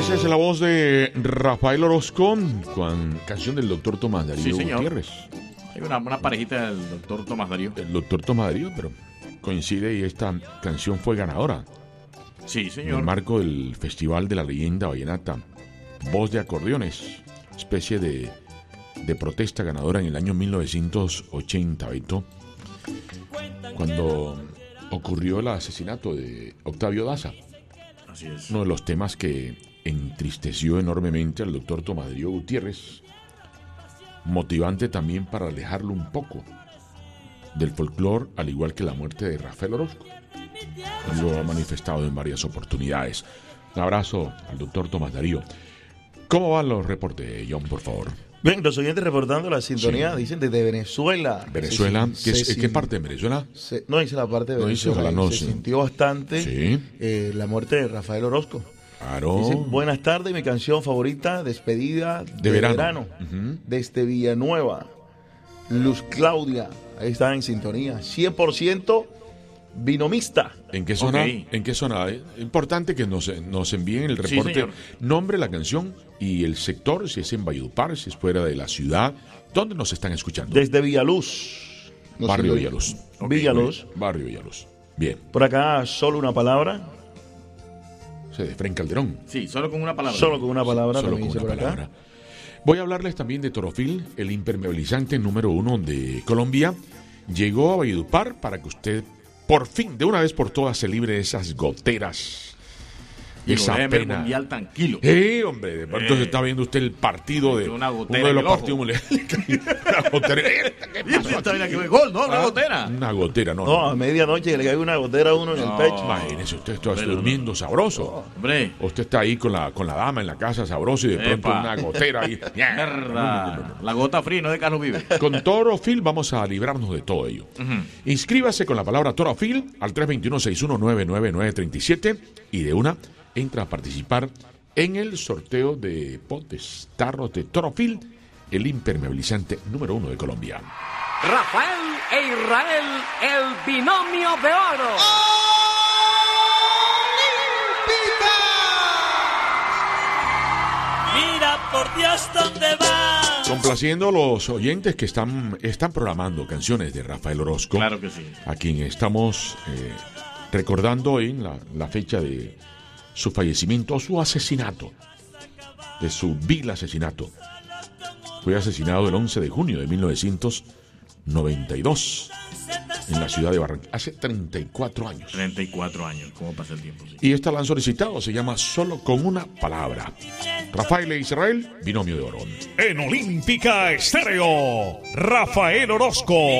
Esa es la voz de Rafael Orozco con canción del doctor Tomás Darío Gutiérrez. Hay una parejita del doctor Tomás Darío. El doctor Tomás Darío, pero coincide y esta canción fue ganadora. Sí, señor. En el marco del Festival de la Leyenda Vallenata. Voz de acordeones, especie de protesta ganadora en el año 1980, Beto, cuando ocurrió el asesinato de Octavio Daza. Así es. Uno de los temas que entristeció enormemente al doctor Tomás Darío Gutiérrez, motivante también para alejarlo un poco del folclore, al igual que la muerte de Rafael Orozco. Lo ha manifestado en varias oportunidades. Un abrazo al doctor Tomás Darío. ¿Cómo van los reportes, John, por favor? Bien, los oyentes reportando la sintonía, Sí. Dicen desde Venezuela. Venezuela, ¿qué parte de Venezuela? No dice la parte de Venezuela. No, se sintió bastante Sí. la muerte de Rafael Orozco. Claro. Dice, buenas tardes, mi canción favorita, Despedida de verano. Uh-huh. Desde Villanueva. Luz Claudia, ahí está en sintonía. 100% binomista. ¿En qué zona? Ok. ¿En qué zona? Importante que nos envíen el Sí, reporte, señor. nombre, la canción y el sector, si es en Valledupar, si es fuera de la ciudad. ¿Dónde nos están escuchando? Desde Villaluz. Nos Barrio envía. Villaluz. Ok, Villaluz. Barrio Villaluz. Bien. Por acá, solo una palabra. De Fren Calderón. Sí, solo con una palabra. Solo con una palabra, Solo también con dice una por acá. palabra. Voy a hablarles también de Torofil, el impermeabilizante número 1 de Colombia. Llegó a Valledupar para que usted, por fin, de una vez por todas, se libre de esas goteras. Y Esa el pena. mundial tranquilo. Hombre, de pronto se está viendo usted el partido de Una uno gotera de en los el ojo. partidos mundiales. Una gotera. ¿Qué Y pasó esta aquí? vaina que ve gol, ¿no? Una Ah, gotera. Una gotera, no. No, a medianoche le cae una gotera a uno en el No. pecho. Imagínese, usted está Hombre, durmiendo sabroso. Hombre, Usted está ahí con la dama en la casa sabroso y de pronto Epa. una gotera ahí. mierda. La gota fría no de Carlos Vive. Con Torofil vamos a librarnos de todo ello. Inscríbase con la palabra Torofil al 321-6199937 y de una entra a participar en el sorteo de potes, tarros de Torofil, el impermeabilizante número 1 de Colombia. Rafael e Israel, el binomio de oro. Mira por Dios dónde va. Complaciendo a los oyentes que están programando canciones de Rafael Orozco, Claro que sí. a quien estamos recordando en la fecha de su fallecimiento o su asesinato, de su vil asesinato. Fue asesinado el 11 de junio de 1992 en la ciudad de Barranquilla, hace 34 años. 34 años, ¿cómo pasa el tiempo? Sí. Y esta la han solicitado, se llama Solo con una palabra. Rafael e Israel, binomio de oro. En Olímpica Estéreo, Rafael Orozco.